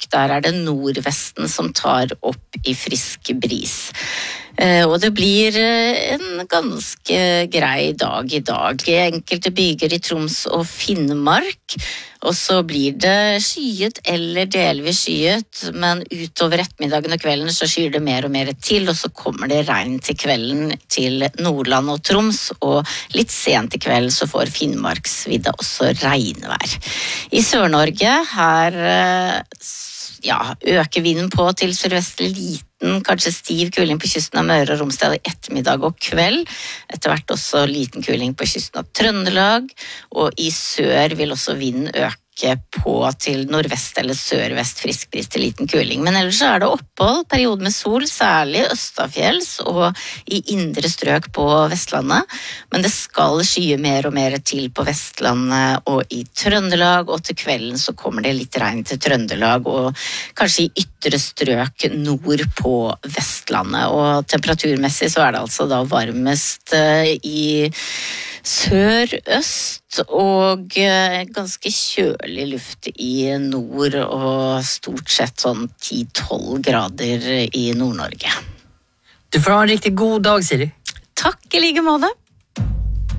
strøk, der det nordvesten som tar opp i frisk bris. Og det blir en ganske grei dag i dag. I enkelte byer i Troms og Finnmark, og så blir det skyet eller delvis skyet, men utover ettermiddagen og kvelden så skyer det mer og mer til, og så kommer det regn til kvelden til Nordland og Troms, og litt sent i kveld så får Finnmarksvidda også regnvær. I Sør-Norge her øker vinden på til sørvestlig liten, kanskje stiv kuling på kysten av Møre og Romsdal i ettermiddag og kveld. Etter hvert også liten kuling på kysten av Trøndelag, og i sør vil også vinden øke på til nordvest eller sørvest frisk bris til liten kuling. Men ellers så det opphold, periode med sol, særlig østafjells og i indre strøk på Vestlandet. Men det skal skye mer og mer til på Vestlandet og i Trøndelag, og til kvelden så kommer det litt regn til Trøndelag og kanskje i ytre strøk nord på Vestlandet. Og temperaturmessig så det altså da varmest i sør-øst og ganske kjølig luft i nord og stort sett sånn 10-12 grader i Nord-Norge. Du får ha en riktig god dag, Siri. Takk i like måte.